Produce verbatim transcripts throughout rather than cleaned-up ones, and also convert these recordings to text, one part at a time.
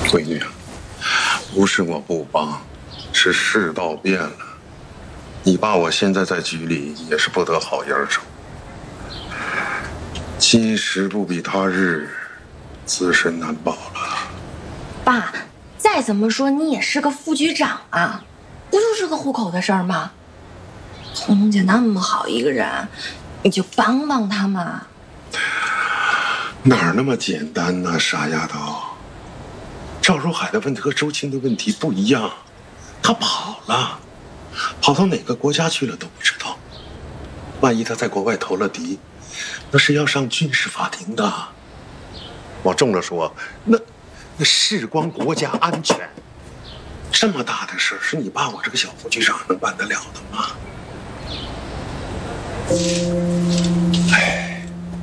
闺女，不是我不帮，是世道变了。你爸我现在在局里也是不得好音儿声。今时不比他日，自身难保了。 爸，再怎么说你也是个副局长啊，不就是个户口的事儿吗？彤彤姐那么好一个人，你就帮帮她嘛。 哪儿那么简单呢，傻丫头。赵如海的问题和周青的问题不一样，他跑了，跑到哪个国家去了都不知道。万一他在国外投了敌，那是要上军事法庭的。往重了说，那那事关国家安全，这么大的事是你爸我这个小副局长能办得了的吗？哎，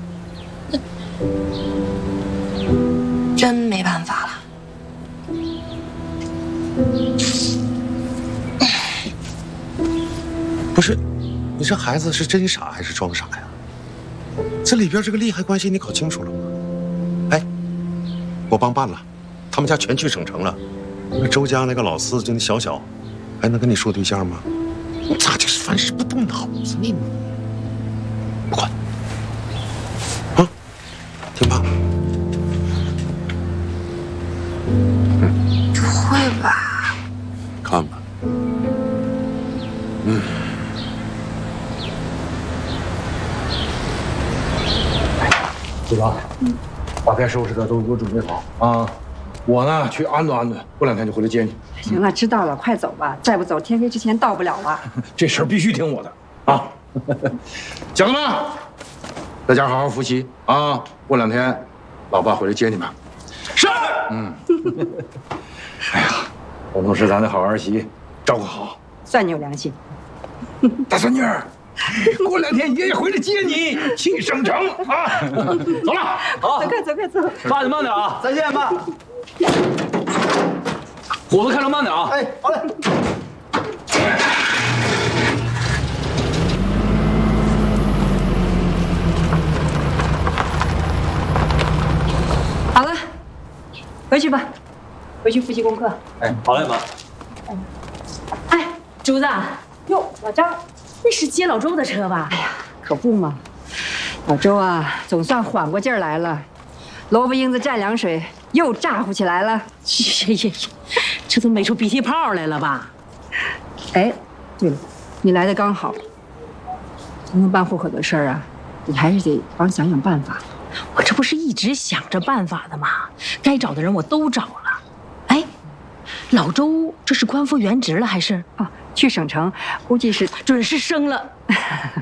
真没办法了。 不是，你这孩子是真傻还是装傻呀？这里边这个利害关系你搞清楚了吗？哎，我帮办了，他们家全去省城了。那周家那个老四就那小小，还能跟你说对象吗？你咋就是凡事不动脑子呢？不管，啊，听爸。 不会吧？ 看吧。嗯。 组长，嗯，把该收拾的都给我准备好啊！我呢去安顿安顿，过两天就回来接你。 行了，知道了，快走吧，再不走天黑之前到不了了。 这事儿必须听我的啊！小子们，在家好好复习啊！过两天，老爸回来接你们。是。嗯。哎呀，红同事，咱得好儿媳照顾好。 算你有良心。 大孙女儿。过两天爷爷回来接你去省城啊！走了， 好，走快走快走， 爸，你慢点啊！再见，爸。虎子开车慢点啊！ 哎，好嘞。 好了，回去吧，回去复习功课。 哎，好嘞，妈。 哎，竹子， 哟，老张。 那是接老周的车吧？ 哎呀，可不嘛，老周啊，总算缓过劲儿来了。萝卜缨子蘸凉水，又咋呼起来了。 呀呀呀，这都美出鼻涕泡来了吧？ 哎，对了，你来的刚好。彤彤办户口的事儿啊，你还是得帮想想办法。 我这不是一直想着办法的吗？该找的人我都找了。哎，老周这是官复原职了还是？ 啊，去省城，估计是准是升了。